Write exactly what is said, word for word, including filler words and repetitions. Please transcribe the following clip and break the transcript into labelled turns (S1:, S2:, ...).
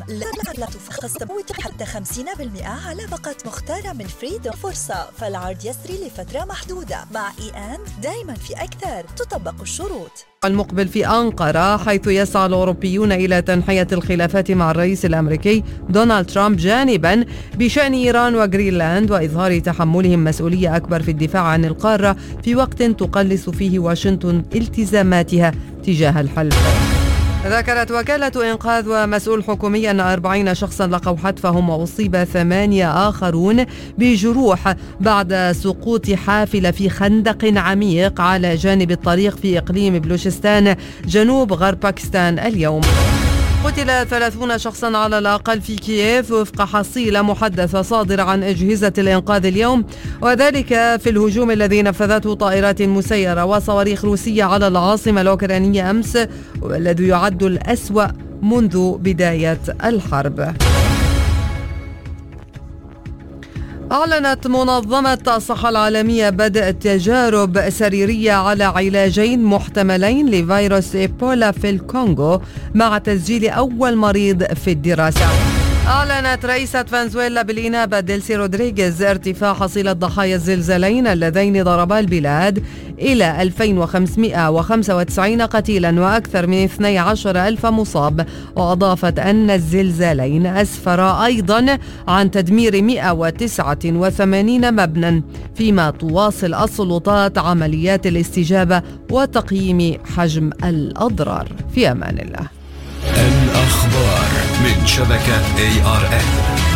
S1: لا تفخص حتى خمسين بالمئة على باقات مختارة من فريدوم. فرصة، فالعرض يسري لفترة محدودة. مع إي أند دايما في أكثر، تطبق الشروط.
S2: المقبل في أنقرة، حيث يسعى الأوروبيون إلى تنحية الخلافات مع الرئيس الأمريكي دونالد ترامب جانبا بشأن إيران وغرينلاند، وإظهار تحملهم مسؤولية أكبر في الدفاع عن القارة في وقت تقلص فيه واشنطن التزاماتها تجاه الحلف. ذكرت وكالة إنقاذ ومسؤول حكومي أن أربعين شخصا لقوا حتفهم وأصيب ثمانية آخرون بجروح بعد سقوط حافلة في خندق عميق على جانب الطريق في إقليم بلوشستان جنوب غرب باكستان اليوم. قتل ثلاثون شخصا على الأقل في كييف وفق حصيلة محدثة صادرة عن أجهزة الإنقاذ اليوم، وذلك في الهجوم الذي نفذته طائرات مسيرة وصواريخ روسية على العاصمة الأوكرانية أمس، والذي يعد الأسوأ منذ بداية الحرب. أعلنت منظمة الصحة العالمية بدء تجارب سريرية على علاجين محتملين لفيروس إيبولا في الكونغو مع تسجيل أول مريض في الدراسة. أعلنت رئيسة فنزويلا بالإنابة ديلسي رودريغيز ارتفاع حصيلة ضحايا الزلزالين اللذين ضربا البلاد إلى ألفين وخمسمائة وخمسة وتسعين قتيلا وأكثر من اثني عشر ألف مصاب، وأضافت أن الزلزالين أسفرا أيضا عن تدمير مئة وتسعة وثمانين مبنى، فيما تواصل السلطات عمليات الاستجابة وتقييم حجم الأضرار. في أمان الله.
S3: الأخبار من شبكة إيه آر إن.